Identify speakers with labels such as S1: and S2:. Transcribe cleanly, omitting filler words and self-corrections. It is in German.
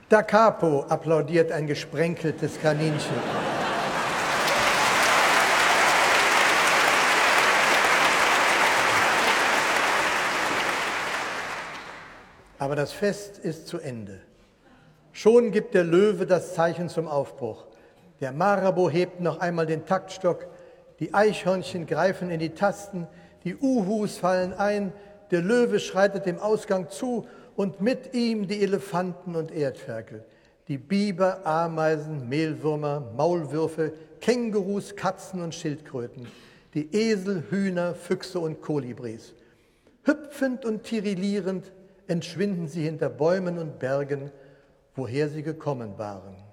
S1: Da capo, applaudiert ein gesprenkeltes Kaninchen. Aber das Fest ist zu Ende. Schon gibt der Löwe das Zeichen zum Aufbruch. Der Marabout hebt noch einmal den Taktstock, die Eichhörnchen greifen in die Tasten, die Uhus fallen ein, der Löwe schreitet dem Ausgang zu und mit ihm die Elefanten und Erdferkel, die Biber, Ameisen, Mehlwürmer, Maulwürfe, Kängurus, Katzen und Schildkröten, die Esel, Hühner, Füchse und Kolibris. Hüpfend und tirillierend entschwinden sie hinter Bäumen und Bergen, woher sie gekommen waren.